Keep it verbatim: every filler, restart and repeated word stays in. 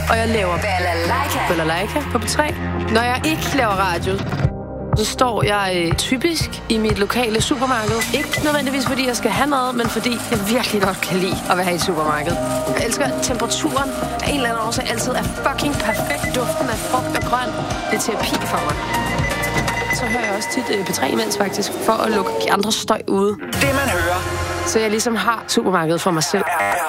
og jeg laver Balalaika. Balalaika på P tre. Når jeg ikke laver radio, så står jeg øh, typisk i mit lokale supermarked. Ikke nødvendigvis, fordi jeg skal have noget, men fordi jeg virkelig godt kan lide at være i et supermarked. Jeg elsker temperaturen af en eller anden årsag altid er fucking perfekt. Duften af frugt og grønt. Det er terapi for mig. Så hører jeg også tit øh, P tre imens faktisk, for at lukke de andre støj ude. Det man hører. Så jeg ligesom har supermarkedet for mig selv.